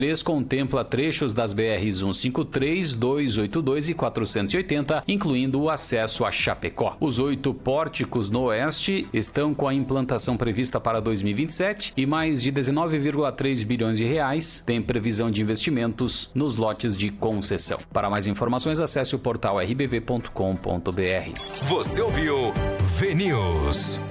contempla trechos das BRs 153, 282 e 480, incluindo o acesso a Chapecó. Os 8 pórticos no oeste estão com a implantação prevista para 2027 e mais de 19,3 bilhões de reais tem previsão de investimentos nos lotes de concessão. Para mais informações, acesse o portal rbv.com.br. Você ouviu VNews.